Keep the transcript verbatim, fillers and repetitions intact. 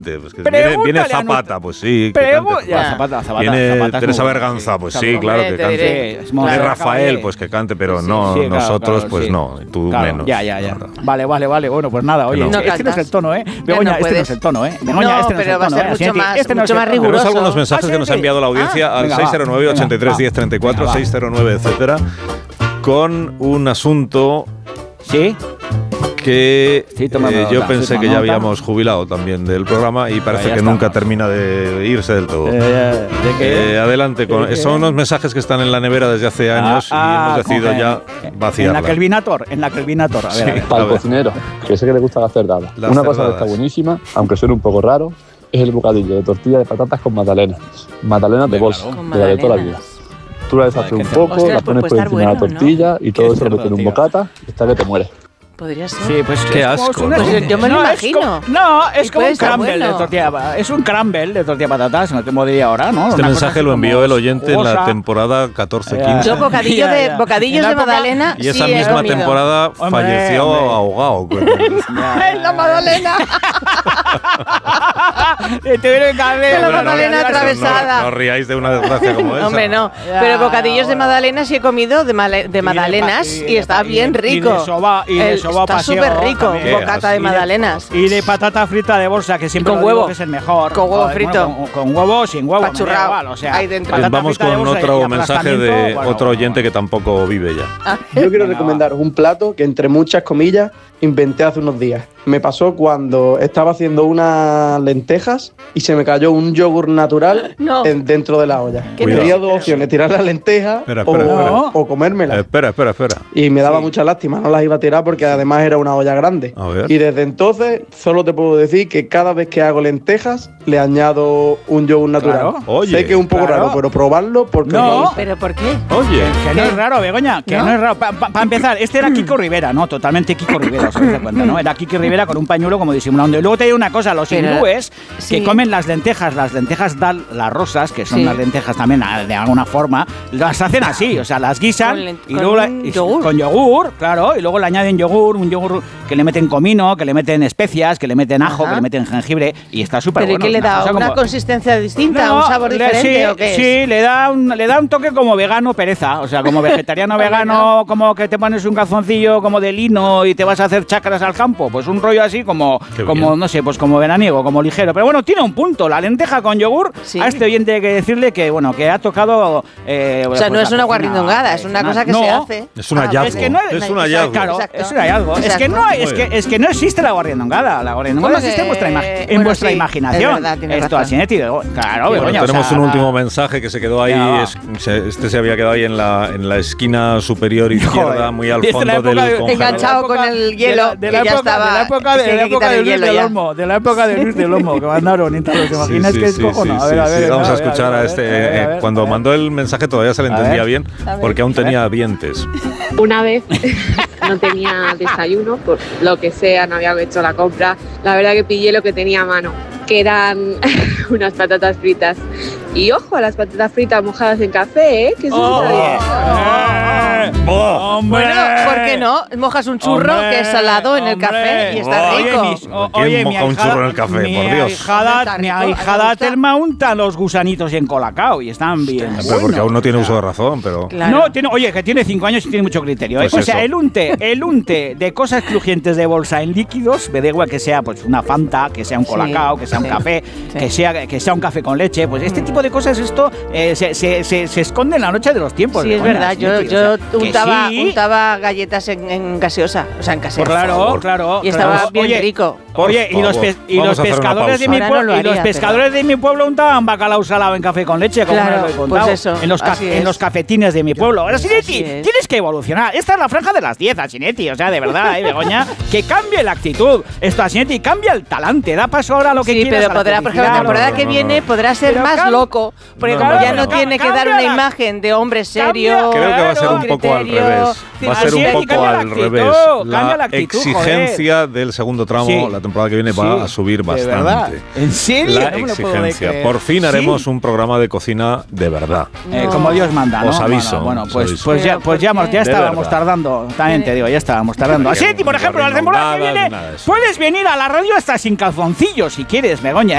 Pues que viene, viene Zapata, pues sí. Que Pregu- cante, ya, Zapata, Zapata, viene Zapata Teresa muy Berganza, pues sí, Zapata, claro que cante. Es Viene claro, Rafael, claro, pues que cante, pero sí, no sí, claro, nosotros, claro, pues sí. no, tú Claro, menos. Ya, ya, ya. Vale, vale, vale. Bueno, pues nada, oye, No. este, este no es el tono, ¿eh? Begoña, no este no es el tono, ¿eh? Begoña, No, este no es pero el va a tono, ser ¿eh? mucho Así, más- este no es mucho el más tono. riguroso. Tenemos algunos mensajes Ah, que nos ha sí, enviado la sí. audiencia Ah, al venga, seis va, cero nueve, ochenta y tres, venga, diez, treinta y cuatro, venga, va. seis cero nueve, etcétera, con un asunto ¿Sí? que Sí, toma eh, nota, yo sí, pensé toma que ya nota. habíamos jubilado también del programa y parece ya que está. nunca termina de irse del todo. Eh, ¿De qué? Eh, adelante, con, ¿De qué? son unos mensajes que están en la nevera desde hace años Ah, y hemos ah, decidido con- ya En vaciarla. la Kelvinator, en la Kelvinator. A ver, Sí. a ver. Para A el ver. cocinero, que sé que le gusta las cerdadas. Las Una cosa que cerdadas. está buenísima, aunque suene un poco raro, es el bocadillo de tortilla de patatas con magdalenas. Magdalenas de Hombre, bolsa, claro. Con de la de toda la vida. magdalenas. Tú la deshaces Joder, un qué poco, cerdo. la Ostras, pones pues por puede estar encima de la bueno, ¿no? tortilla y todo Qué eso lo metes en un cerdo, tío. bocata y está que te mueres. Podría ser. Sí, pues Qué es como asco, una- ¿no? Pues yo me lo no, imagino. Es como, no, es Y como puede un estar crumble bueno. de tortilla. Es un crumble de tortilla de patatas, no te diría ahora, ¿no? Este Una cosa mensaje así lo envió como el oyente en la jugosa. temporada catorce Ya. quince. Yo bocadillo Ya, de, ya. bocadillos En la de época- magdalena Y esa sí he misma comido. temporada Hombre, falleció hombre. ahogado. Ya, La magdalena. Te tuvieron que haber- Con la Hombre, magdalena no, no, atravesada. No, no os riáis de una desgracia como esa. Hombre, no. Ya, Pero bocadillos de bueno. magdalena sí he comido de, male- de Y magdalenas de y, pa- y de está pa- y de- bien y de rico. soba- y de El- soba está paseo súper rico, también. bocata de Y de- magdalenas. Y de patata frita de bolsa, que siempre Con lo digo huevo. que es el mejor. Con huevo Joder, frito. bueno, con, con huevo, sin huevo. me da Pachurrao. igual, o sea, Ahí dentro. patata Pues vamos frita de con bolsa y otro mensaje de aplastamiento, bueno, otro oyente bueno. que tampoco vive ya. Yo quiero Venga, recomendaros un plato que, entre muchas comillas, inventé hace unos días. Me pasó cuando estaba haciendo unas lentejas y se me cayó un yogur natural No. en- dentro de la olla. ¿Qué Tenía dices? dos opciones, tirar las lentejas Espera, o, espera, espera. o comérmelas. Eh, espera, espera, espera. Y me daba mucha lástima, no las iba a tirar porque además era una olla grande. A ver. Y desde entonces solo te puedo decir que cada vez que hago lentejas le añado un yogur natural. Claro. Oye, sé que es un poco claro. raro, pero probarlo porque No. lo hice. ¿Pero por qué? Oye, Que no es raro, Begoña, que no, ¿No? es raro. Para pa, pa empezar, este era Kiko Rivera, ¿no? Totalmente Kiko Rivera, os habéis dado cuenta, ¿no? Era Kiko Rivera con un pañuelo como disimulando. Y luego te digo una cosa, los Pero- hindúes sí. que comen las lentejas, las lentejas dal, las rosas, que son Sí. las lentejas también ah, de alguna forma, las hacen así, o sea, las guisan Con len- y con luego la- un y- yogur. con yogur, claro, y luego le añaden yogur, un yogur que le meten comino, que le meten especias, que le meten ajo, Ajá. que le meten jengibre y está súper ¿Pero y bueno. qué le es una da? cosa ¿Una como- consistencia distinta? No, ¿Un sabor le- diferente sí, o qué es? Sí, le da, un, le da un toque como vegano pereza. O sea, como vegetariano vegano, como que te pones un calzoncillo como de lino y te vas a hacer chacras al campo. Pues un rollo así como, Qué como bien. no sé, pues como veraniego, como ligero. Pero bueno, tiene un punto. La lenteja con yogur, Sí. a este oyente hay que decirle que, bueno, que ha tocado... eh, O sea, pues no la es una cocina guarrindongada, es una tradicional. cosa que No, se hace. es un Ah, hallazgo. Es que no Es un Exacto. hallazgo. Claro, Exacto. es un hallazgo. Es que, Exacto. no, es, Muy que, bien. es que no existe la guarrindongada. La guarindongada ¿Cómo existe en que? vuestra, ima- en Bueno, vuestra sí, imaginación. es verdad, tienes Esto razón. así, claro, Bueno, Begoña, o tenemos sea, un la- último mensaje que se quedó ahí. Ya. es- se- este se había quedado ahí en la, en la esquina superior izquierda, Joder. muy al Y es de la fondo época del de- congelador. Enganchado con el hielo, de la, que ya época, estaba- de la época que de, se la hay que época quitar de el Luis hielo del ya. Olmo, de la época de Luis del Olmo, que mandaron y tal, ¿te imaginas Sí, que sí, es sí, cojono? sí, A ver, a sí, ver, sí. Vamos a ver, escuchar a ver, este. a ver, a eh, ver, Cuando a ver. mandó el mensaje todavía se le A entendía ver. bien, A ver. porque aún A ver. tenía dientes. Una vez no tenía desayuno, por lo que sea, no había hecho la compra. La verdad que pillé lo que tenía a mano, que eran unas patatas fritas. Y ojo a las patatas fritas mojadas en café, ¿eh? Que eso Oh, está bien. eh, ¡Buah! ¡Hombre! Bueno, ¿por qué no? Mojas un churro Hombre, que es salado en el hombre. café y está Oye, rico. mis- o- ¿Quién oye, mi moja un ahijada- churro en el café? Mi Por Dios. ahijada, Está mi rico, a mí me ahijada gusta. Telma unta los gusanitos en colacao y están bien Pero buenos. porque aún no tiene uso de razón, pero. Claro. No, tiene, oye, que tiene cinco años y tiene mucho criterio. ¿eh? Pues o sea, eso. el unte, el unte de cosas crujientes de bolsa en líquidos, me da igual que sea pues una Fanta, que sea un Sí, colacao, que sea un sí, café, sí. que sea que sea un café con leche, pues este tipo de cosas, esto eh, se, se, se, se esconde en la noche de los tiempos. Sí, es Begoña, verdad. sí, Yo, tío, yo o sea, que untaba, sí. untaba galletas en, en gaseosa, o sea, en casera. Pues claro, favor. claro. Y estaba claro. bien Oye, rico. Oye, Por y los, favor. pes- y Vamos los a hacer una pescadores de mi pausa. Ahora pueblo no lo y los haría, pescadores de mi pueblo untaban bacalao salado en café con leche, como Claro, me lo he contado. pues eso, en los ca- así en es. los cafetines de mi pueblo. Ahora, Así Sinetti, es. tienes que evolucionar. Esta es la franja de las diez, Asinetti. O sea, de verdad, ¿eh, Begoña? Que cambie la actitud. Esto, Asinetti, cambia el talante. Da paso ahora a lo que Sí, quieras. pero a la podrá, por ejemplo, la felicidad. temporada no, que no, viene no. podrá ser Pero más cam- loco, porque No, como no, ya no, no no. tiene que Cambia dar una la- imagen de hombre Cambia- serio. Creo que va a ser con un poco al criterio. revés. Va a ser un Así es, y poco cambia la al actitud, revés. cambia la La actitud, exigencia del segundo tramo, Sí. la temporada que viene, va Sí, a subir de bastante. verdad. ¿En serio? La No me lo puedo exigencia. creer. Por fin Sí. haremos un programa de cocina de verdad. Eh, No. como Dios manda, ¿no? Os aviso, Bueno, bueno, os pues, aviso. pues ya, Pero, pues ¿por ya, qué? hemos- ya De estábamos verdad. tardando. También te digo, ya estábamos tardando. Porque Así, por ejemplo, la temporada que nada, viene, nada de eso. puedes venir a la radio hasta sin calzoncillos si quieres, Begoña.